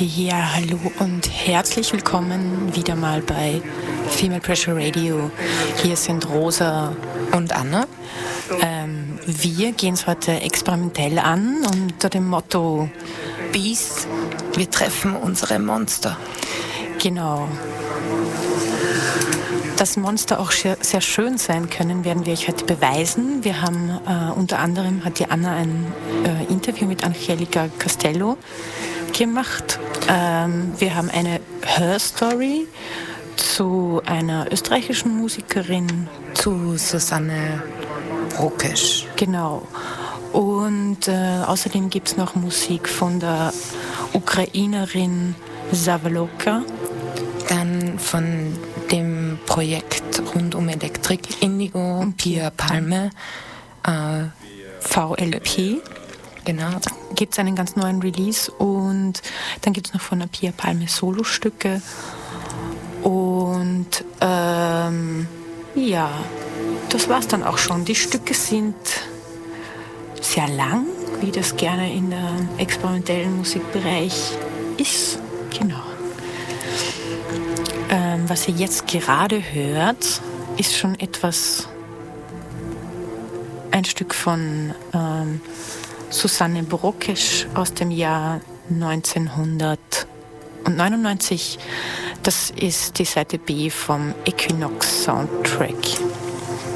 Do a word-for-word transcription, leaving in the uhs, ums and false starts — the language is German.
Ja, hallo und herzlich willkommen wieder mal bei Female Pressure Radio. Hier sind Rosa und Anna. Ähm, wir gehen es heute experimentell an unter dem Motto Beast, wir treffen unsere Monster. Genau. Dass Monster auch sehr schön sein können, werden wir euch heute beweisen. Wir haben äh, unter anderem, hat die Anna ein äh, Interview mit Angelica Castello gemacht. Ähm, wir haben eine Her-Story zu einer österreichischen Musikerin. Zu Susanne Brokesch. Genau. Und äh, außerdem gibt es noch Musik von der Ukrainerin Zavaloka. Dann von dem Projekt rund um Elektrik Indigo und Pia Palme. Äh, V L P. Genau. Gibt es einen ganz neuen Release und dann gibt es noch von der Pia Palme Solostücke. Und ähm, ja, das war's dann auch schon. Die Stücke sind sehr lang, wie das gerne in der experimentellen Musikbereich ist. Genau. Ähm, was ihr jetzt gerade hört, ist schon etwas, ein Stück von ähm, Susanne Brokesch aus dem Jahr neunzehnhundertneunundneunzig. Das ist die Seite B vom Equinox Soundtrack.